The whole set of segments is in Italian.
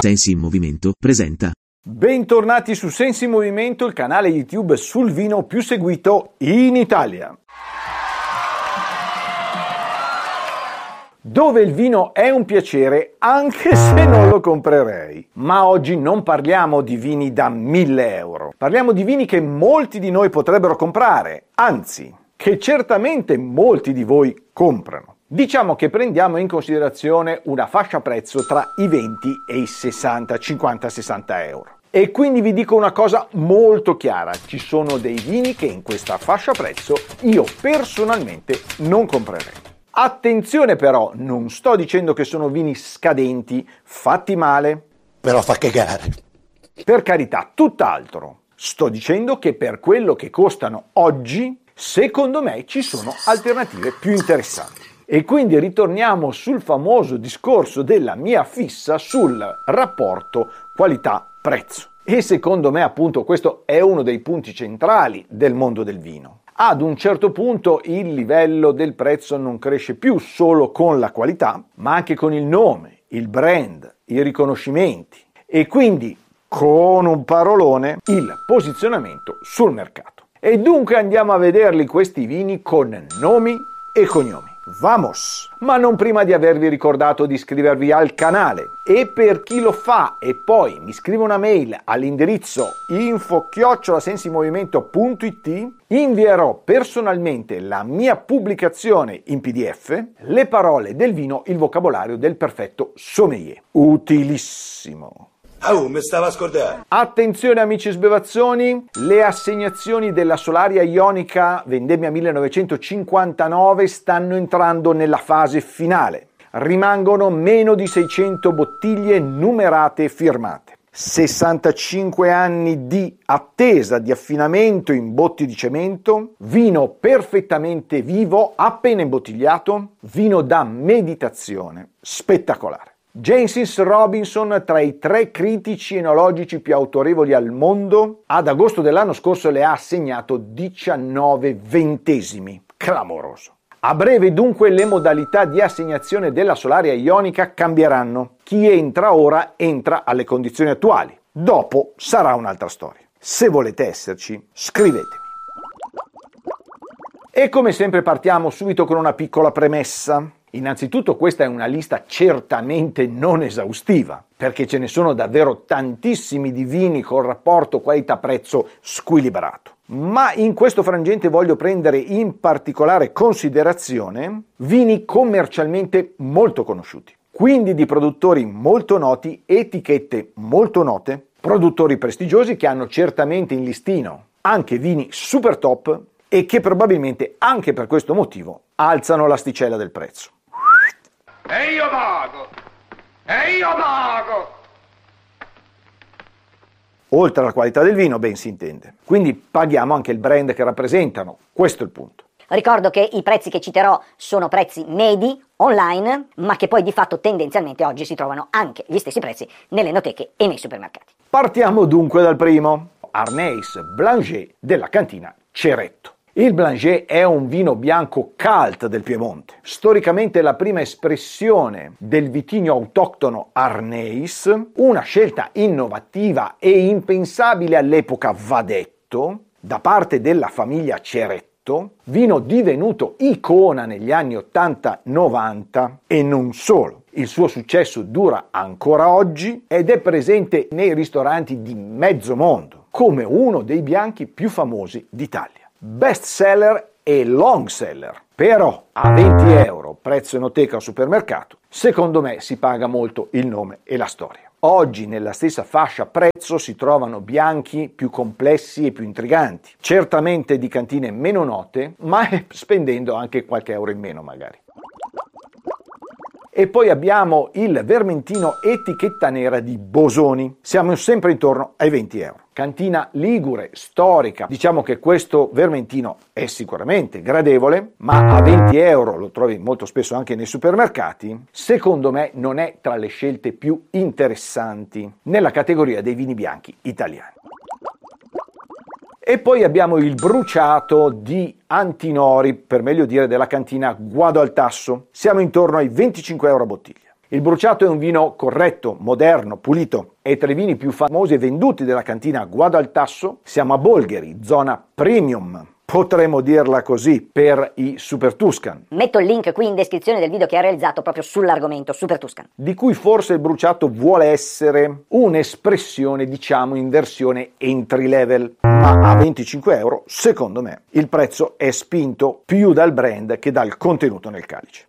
Sensi in Movimento presenta. Bentornati su Sensi in Movimento, il canale YouTube sul vino più seguito in Italia. Dove il vino è un piacere anche se non lo comprerei. Ma oggi non parliamo di vini da 1.000 euro. Parliamo di vini che molti di noi potrebbero comprare, anzi, che certamente molti di voi comprano. Diciamo che prendiamo in considerazione una fascia prezzo tra i 20 e i 60, 50-60 euro. E quindi vi dico una cosa molto chiara, ci sono dei vini che in questa fascia prezzo io personalmente non comprerei. Attenzione però, non sto dicendo che sono vini scadenti, fatti male. Me lo fa cagare. Per carità, tutt'altro. Sto dicendo che per quello che costano oggi, secondo me ci sono alternative più interessanti. E quindi ritorniamo sul famoso discorso della mia fissa sul rapporto qualità-prezzo. E secondo me appunto questo è uno dei punti centrali del mondo del vino. Ad un certo punto il livello del prezzo non cresce più solo con la qualità, ma anche con il nome, il brand, i riconoscimenti e quindi, con un parolone, il posizionamento sul mercato. E dunque andiamo a vederli questi vini con nomi e cognomi. Vamos! Ma non prima di avervi ricordato di iscrivervi al canale. E per chi lo fa e poi mi scrive una mail all'indirizzo info@sensimovimento.it, invierò personalmente la mia pubblicazione in PDF, le parole del vino, il vocabolario del perfetto sommelier. Utilissimo! Mi stava a scordare. Attenzione amici sbevazzoni, le assegnazioni della Solaria Ionica Vendemmia 1959 stanno entrando nella fase finale. Rimangono meno di 600 bottiglie numerate e firmate. 65 anni di attesa di affinamento in botti di cemento, vino perfettamente vivo, appena imbottigliato, vino da meditazione, spettacolare. James Robinson, tra i 3 critici enologici più autorevoli al mondo, ad agosto dell'anno scorso le ha assegnato 19 ventesimi. Clamoroso. A breve dunque le modalità di assegnazione della Solaria Ionica cambieranno. Chi entra ora entra alle condizioni attuali. Dopo sarà un'altra storia. Se volete esserci, scrivetemi. E come sempre partiamo subito con una piccola premessa. Innanzitutto questa è una lista certamente non esaustiva, perché ce ne sono davvero tantissimi di vini con rapporto qualità-prezzo squilibrato. Ma in questo frangente voglio prendere in particolare considerazione vini commercialmente molto conosciuti, quindi di produttori molto noti, etichette molto note, produttori prestigiosi che hanno certamente in listino anche vini super top e che probabilmente anche per questo motivo alzano l'asticella del prezzo. E io pago! E io pago! Oltre alla qualità del vino, ben si intende. Quindi paghiamo anche il brand che rappresentano. Questo è il punto. Ricordo che i prezzi che citerò sono prezzi medi, online, ma che poi di fatto tendenzialmente oggi si trovano anche gli stessi prezzi nelle enoteche e nei supermercati. Partiamo dunque dal primo. Arneis Blanger della cantina Ceretto. Il Blanger è un vino bianco cult del Piemonte, storicamente la prima espressione del vitigno autoctono Arneis, una scelta innovativa e impensabile all'epoca, va detto, da parte della famiglia Ceretto, vino divenuto icona negli anni 80-90 e non solo. Il suo successo dura ancora oggi ed è presente nei ristoranti di mezzo mondo, come uno dei bianchi più famosi d'Italia. Best seller e long seller, però a 20 euro prezzo enoteca o supermercato, secondo me si paga molto il nome e la storia. Oggi nella stessa fascia prezzo si trovano bianchi più complessi e più intriganti, certamente di cantine meno note, ma spendendo anche qualche euro in meno magari. E poi abbiamo il vermentino etichetta nera di Bosoni. Siamo sempre intorno ai 20 euro. Cantina ligure, storica. Diciamo che questo vermentino è sicuramente gradevole, ma a 20 euro, lo trovi molto spesso anche nei supermercati, secondo me non è tra le scelte più interessanti nella categoria dei vini bianchi italiani. E poi abbiamo il bruciato di Antinori, per meglio dire della cantina Guado al Tasso. Siamo intorno ai 25 euro a bottiglia. Il Bruciato è un vino corretto, moderno, pulito. È tra i vini più famosi e venduti della cantina Guadaltasso. Siamo a Bolgheri, zona premium. Potremmo dirla così per i Super Tuscan. Metto il link qui in descrizione del video che ha realizzato proprio sull'argomento Super Tuscan. Di cui forse il Bruciato vuole essere un'espressione, diciamo, in versione entry level. Ma a 25 euro, secondo me, il prezzo è spinto più dal brand che dal contenuto nel calice.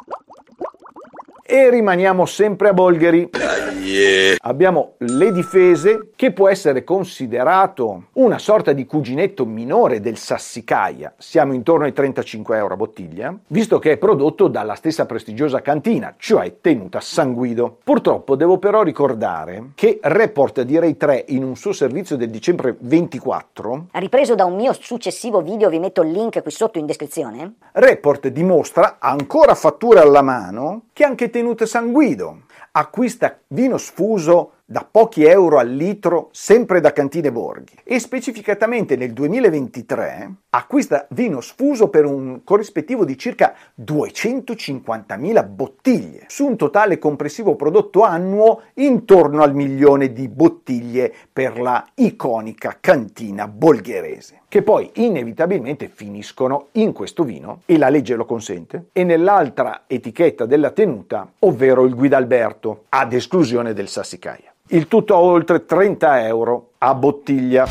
E rimaniamo sempre a Bolgheri. Abbiamo le Difese, che può essere considerato una sorta di cuginetto minore del Sassicaia. Siamo intorno ai 35 euro a bottiglia, visto che è prodotto dalla stessa prestigiosa cantina, cioè tenuta San Guido. Purtroppo devo però ricordare che Report di Rai 3, in un suo servizio del dicembre 24, Ripreso da un mio successivo video, vi metto il link qui sotto in descrizione. Report dimostra, ancora fatture alla mano, che anche Tenute San Guido acquista vino sfuso da pochi euro al litro, sempre da Cantine Borghi, e specificatamente nel 2023 acquista vino sfuso per un corrispettivo di circa 250.000 bottiglie, su un totale complessivo prodotto annuo intorno al 1.000.000 di bottiglie per la iconica cantina bolgherese, che poi inevitabilmente finiscono in questo vino, e la legge lo consente, e nell'altra etichetta della tenuta, ovvero il Guidalberto, ad esclusione del Sassicaia. Il tutto a oltre 30 euro a bottiglia.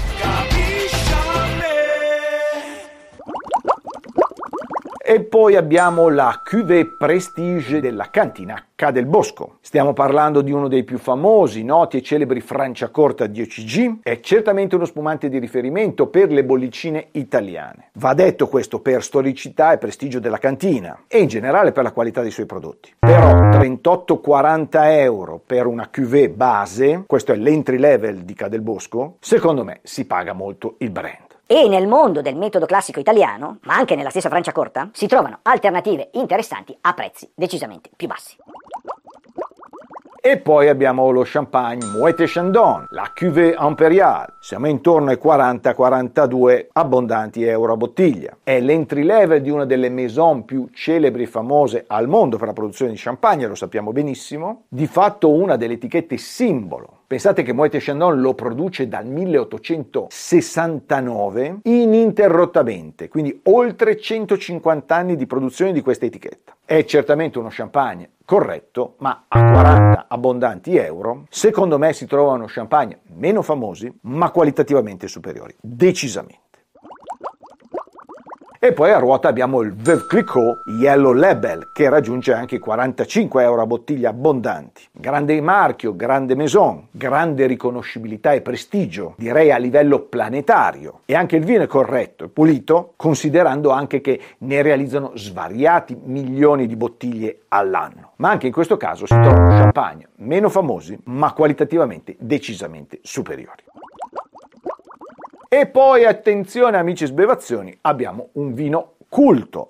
E poi abbiamo la Cuvée Prestige della cantina Ca del Bosco. Stiamo parlando di uno dei più famosi, noti e celebri Franciacorta 10G. È certamente uno spumante di riferimento per le bollicine italiane. Va detto questo per storicità e prestigio della cantina e in generale per la qualità dei suoi prodotti. Però 38-40 euro per una Cuvée base, questo è l'entry level di Ca del Bosco, secondo me si paga molto il brand. E nel mondo del metodo classico italiano, ma anche nella stessa Franciacorta, si trovano alternative interessanti a prezzi decisamente più bassi. E poi abbiamo lo champagne Moët & Chandon, la Cuvée Impériale. Siamo intorno ai 40-42 abbondanti euro a bottiglia. È l'entry level di una delle maison più celebri e famose al mondo per la produzione di champagne, lo sappiamo benissimo. Di fatto una delle etichette simbolo. Pensate che Moët & Chandon lo produce dal 1869 ininterrottamente, quindi oltre 150 anni di produzione di questa etichetta. È certamente uno champagne corretto, ma a 40 abbondanti euro, secondo me si trovano champagne meno famosi, ma qualitativamente superiori, decisamente. E poi a ruota abbiamo il Veuve Clicquot Yellow Label, che raggiunge anche i 45 euro a bottiglia abbondanti. Grande marchio, grande maison, grande riconoscibilità e prestigio, direi a livello planetario. E anche il vino è corretto e pulito, considerando anche che ne realizzano svariati milioni di bottiglie all'anno. Ma anche in questo caso si trovano champagne meno famosi, ma qualitativamente decisamente superiori. E poi, attenzione amici sbevazioni, abbiamo un vino culto.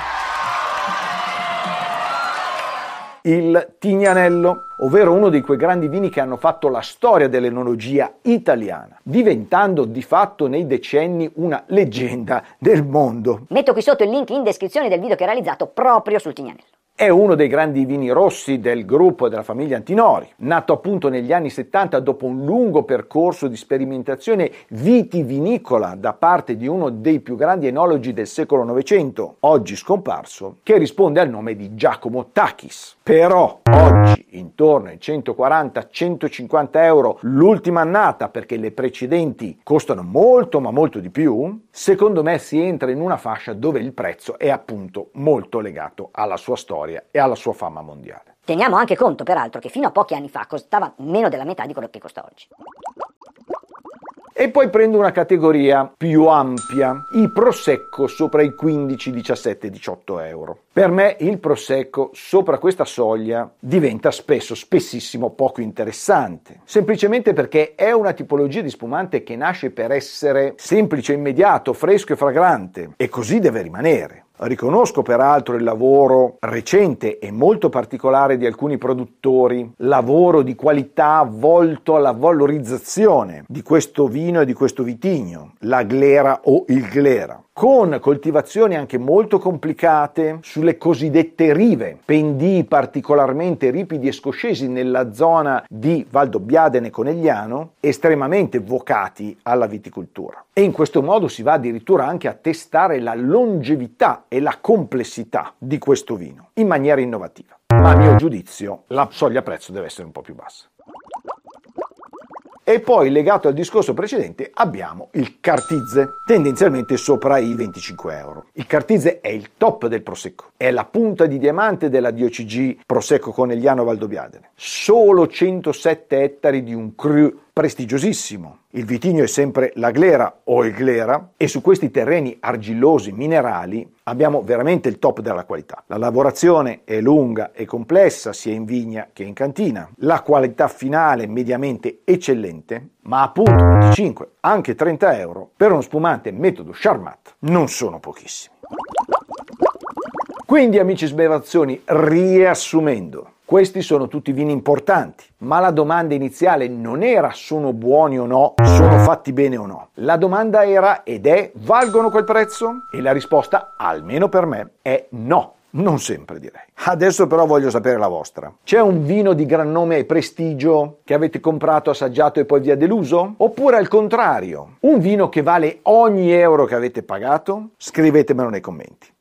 Il Tignanello, ovvero uno di quei grandi vini che hanno fatto la storia dell'enologia italiana, diventando di fatto nei decenni una leggenda del mondo. Metto qui sotto il link in descrizione del video che ho realizzato proprio sul Tignanello. È uno dei grandi vini rossi del gruppo e della famiglia Antinori, nato appunto negli anni 70 dopo un lungo percorso di sperimentazione vitivinicola da parte di uno dei più grandi enologi del secolo Novecento, oggi scomparso, che risponde al nome di Giacomo Takis. Però oggi intorno ai 140-150 euro l'ultima annata, perché le precedenti costano molto ma molto di più, secondo me si entra in una fascia dove il prezzo è appunto molto legato alla sua storia e alla sua fama mondiale. Teniamo anche conto, peraltro, che fino a pochi anni fa costava meno della metà di quello che costa oggi. E poi prendo una categoria più ampia, il Prosecco sopra i 15, 17, 18 euro. Per me il Prosecco sopra questa soglia diventa spessissimo poco interessante, semplicemente perché è una tipologia di spumante che nasce per essere semplice, immediato, fresco e fragrante, e così deve rimanere. Riconosco peraltro il lavoro recente e molto particolare di alcuni produttori, lavoro di qualità volto alla valorizzazione di questo vino e di questo vitigno, la glera o il glera, con coltivazioni anche molto complicate sulle cosiddette rive, pendii particolarmente ripidi e scoscesi nella zona di Valdobbiadene Conegliano, estremamente vocati alla viticoltura. E in questo modo si va addirittura anche a testare la longevità e la complessità di questo vino in maniera innovativa. Ma a mio giudizio la soglia prezzo deve essere un po' più bassa. E poi, legato al discorso precedente, abbiamo il Cartizze, tendenzialmente sopra i 25 euro. Il Cartizze è il top del Prosecco, è la punta di diamante della DOCG Prosecco Conegliano Valdobbiadene. Solo 107 ettari di un cru prestigiosissimo. Il vitigno è sempre la glera o il glera e su questi terreni argillosi minerali abbiamo veramente il top della qualità. La lavorazione è lunga e complessa sia in vigna che in cantina. La qualità finale mediamente eccellente, ma appunto 25, anche 30 euro per uno spumante metodo Charmat non sono pochissimi. Quindi, amici sbevazioni, riassumendo, questi sono tutti vini importanti, ma la domanda iniziale non era sono buoni o no, sono fatti bene o no. La domanda era ed è valgono quel prezzo? E la risposta, almeno per me, è no. Non sempre, direi. Adesso però voglio sapere la vostra. C'è un vino di gran nome e prestigio che avete comprato, assaggiato e poi vi ha deluso? Oppure al contrario, un vino che vale ogni euro che avete pagato? Scrivetemelo nei commenti.